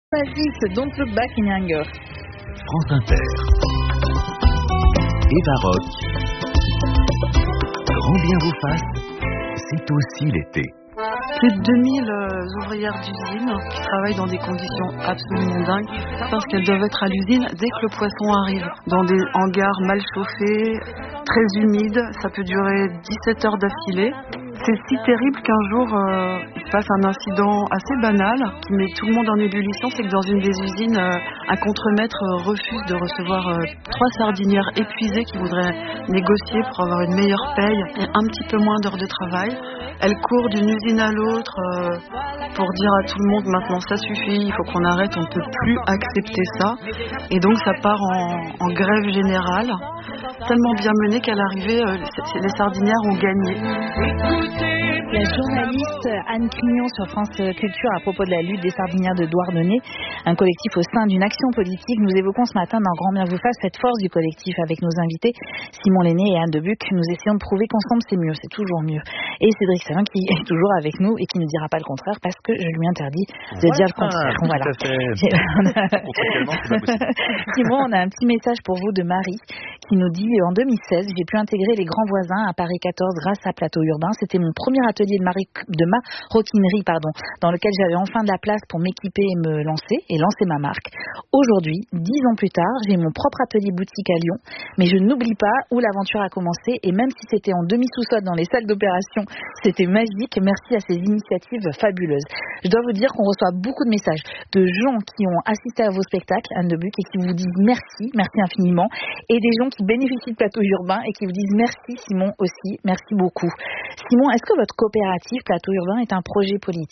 Oasis, Don't Look Back in Anger. France Inter. Eva Rock. Grand bien vous fasse, c'est aussi l'été. Plus de 2000 ouvrières d'usine qui travaillent dans des conditions absolument dingues parce qu'elles doivent être à l'usine dès que le poisson arrive. Dans des hangars mal chauffés, très humides, ça peut durer 17 heures d'affilée. C'est si terrible qu'un jour, il se passe un incident assez banal qui met tout le monde en ébullition. C'est que dans une des usines, un contremaître refuse de recevoir 3 sardinières épuisées qui voudraient négocier pour avoir une meilleure paye et un petit peu moins d'heures de travail. Elles courent d'une usine à l'autre pour dire à tout le monde maintenant ça suffit, il faut qu'on arrête, on ne peut plus accepter ça. Et donc ça part en grève générale, tellement bien menée qu'à l'arrivée, les sardinières ont gagné. La journaliste Anne Crignon sur France Culture à propos de la lutte des sardinières de Douarnenez, un collectif au sein d'une action politique. Nous évoquons ce matin dans Grand Bien vous fasse cette force du collectif avec nos invités Simon Lenné et Anne Debuc. Nous essayons de prouver qu'ensemble c'est mieux, c'est toujours mieux. Et Cédric Savin qui est toujours avec nous et qui ne dira pas le contraire parce que je lui interdis de dire le contraire. Voilà. Simon, on a un petit message pour vous de Marie qui nous dit en 2016, j'ai pu intégrer les grands voisins à Paris 14 grâce à Plateau Urbain. C'était mon premier atelier de maroquinerie, dans lequel j'avais enfin de la place pour m'équiper et me lancer ma marque. Aujourd'hui, 10 ans plus tard, j'ai mon propre atelier boutique à Lyon, mais je n'oublie pas où l'aventure a commencé et même si c'était en demi-sous-sol dans les salles d'opération, c'était magique. Merci à ces initiatives fabuleuses. Je dois vous dire qu'on reçoit beaucoup de messages de gens qui ont assisté à vos spectacles, Anne Debuc, et qui vous disent merci infiniment, et des gens qui bénéficient de Plateau Urbain et qui vous disent merci Simon aussi, merci beaucoup. Simon, est-ce que votre coopérative Plateau Urbain est un projet politique ?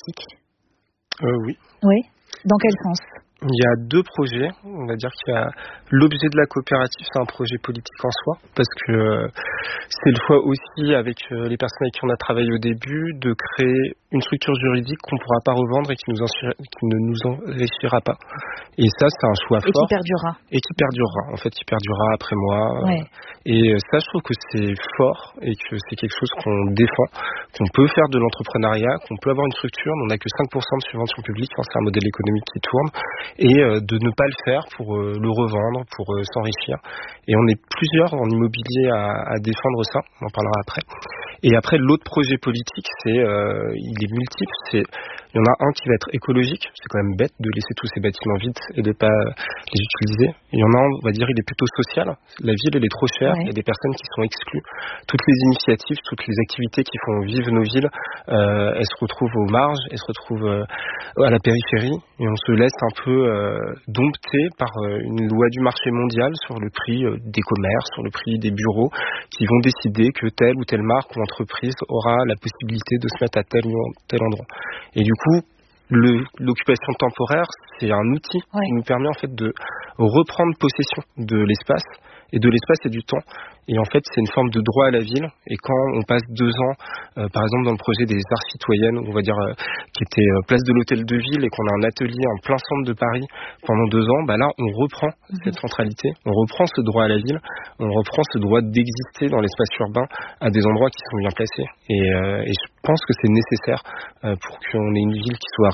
Oui. Oui. Dans quel sens ? Il y a 2 projets. On va dire qu'il y a l'objet de la coopérative, c'est un projet politique en soi, parce que c'est le choix aussi avec les personnes avec qui on a travaillé au début de créer une structure juridique qu'on ne pourra pas revendre et qui ne nous enrichira pas. Et ça, c'est un choix fort. Et qui perdurera. En fait, qui perdurera après moi. Ouais. Et ça, je trouve que c'est fort et que c'est quelque chose qu'on défend, qu'on peut faire de l'entrepreneuriat, qu'on peut avoir une structure. On n'a que 5% de subvention publique, c'est un modèle économique qui tourne. Et de ne pas le faire pour le revendre, pour s'enrichir. Et on est plusieurs en immobilier à défendre ça, on en parlera après. Et après, l'autre projet politique, il est multiple. Il y en a un qui va être écologique, c'est quand même bête de laisser tous ces bâtiments vides et de ne pas les utiliser. Il y en a un, on va dire, il est plutôt social. La ville, elle est trop chère, il y a des personnes qui sont exclues. Toutes les initiatives, toutes les activités qui font vivre nos villes, elles se retrouvent aux marges, elles se retrouvent à la périphérie, et on se laisse un peu dompter par une loi du marché mondial sur le prix des commerces, sur le prix des bureaux, qui vont décider que telle ou telle marque ou entreprise aura la possibilité de se mettre à tel ou tel endroit. Et du coup, l'occupation temporaire, c'est un outil qui nous permet en fait de reprendre possession de l'espace et du temps. Et en fait, c'est une forme de droit à la ville. Et quand on passe 2 ans, par exemple dans le projet des arts citoyennes, on va dire qui était place de l'hôtel de ville, et qu'on a un atelier en plein centre de Paris pendant 2 ans, là on reprend cette centralité, on reprend ce droit à la ville, on reprend ce droit d'exister dans l'espace urbain à des endroits qui sont bien placés. Et je pense que c'est nécessaire pour qu'on ait une ville qui soit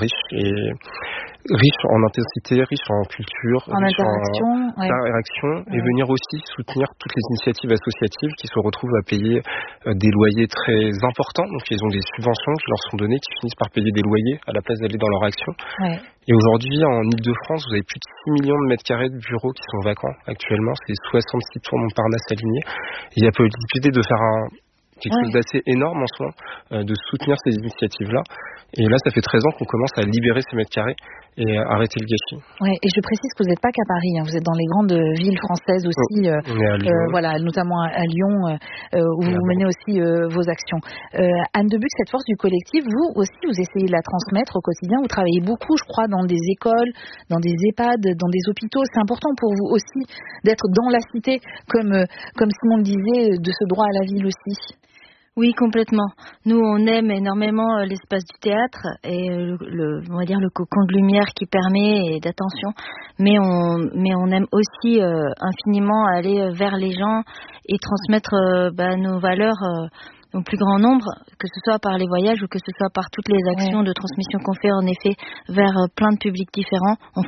riche en intensité, riche en culture, en interaction, et venir aussi soutenir toutes les initiatives associatives qui se retrouvent à payer des loyers très importants. Donc ils ont des subventions qui leur sont données, qui finissent par payer des loyers à la place d'aller dans leur action. Ouais. Et aujourd'hui, en Ile-de-France, vous avez plus de 6 millions de mètres carrés de bureaux qui sont vacants actuellement. C'est 66 tours Montparnasse alignés. Il y a possibilité de faire quelque chose d'assez énorme en soi, de soutenir ces initiatives-là. Et là, ça fait 13 ans qu'on commence à libérer ces mètres carrés et arrêter le gâchis. Ouais, et je précise que vous n'êtes pas qu'à Paris, vous êtes dans les grandes villes françaises aussi, notamment à Lyon, où vous menez aussi vos actions. Anne Debuc, cette force du collectif, vous aussi, vous essayez de la transmettre au quotidien. Vous travaillez beaucoup, je crois, dans des écoles, dans des EHPAD, dans des hôpitaux. C'est important pour vous aussi d'être dans la cité, comme Simon le disait, de ce droit à la ville aussi. Oui, complètement. Nous, on aime énormément l'espace du théâtre et on va dire le cocon de lumière qui permet et d'attention, mais on aime aussi infiniment aller vers les gens et transmettre nos valeurs au plus grand nombre, que ce soit par les voyages ou que ce soit par toutes les actions de transmission qu'on fait en effet vers plein de publics différents. On